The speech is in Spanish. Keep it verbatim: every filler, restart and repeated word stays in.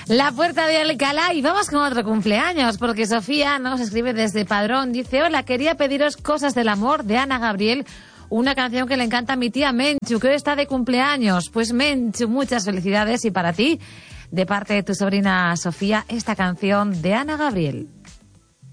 La Puerta de Alcalá. Y vamos con otro cumpleaños, porque Sofía nos escribe desde Padrón. Dice: hola, quería pediros Cosas del Amor de Ana Gabriel, una canción que le encanta a mi tía Menchu, que hoy está de cumpleaños. Pues Menchu, muchas felicidades, y para ti, de parte de tu sobrina Sofía, esta canción de Ana Gabriel.